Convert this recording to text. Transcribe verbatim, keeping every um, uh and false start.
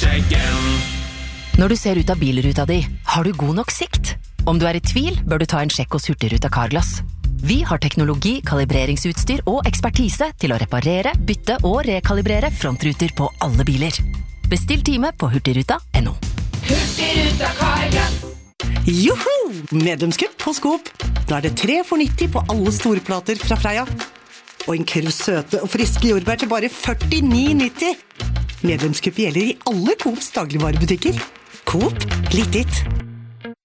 Når du ser ut av bilruta di, har du god nok sikt? Om du er i tvil, bør du ta en sjekk hos Hurtigruten Carglass. Vi har teknologi, kalibreringsutstyr og ekspertise til å reparere, bytte og rekalibrere frontruter på alle biler. Bestill time på hurtigruta punktum no. Hurtigruten Carglass. Joho! Medlemskupp på Coop. Nå er det tre for nitti på alle storplater fra Freia. Og en kurv søte og friske jordbær til bare førtini nitti. Medlemskupp gjelder i alle Coops dagligvarebutikker. Coop, litt ditt.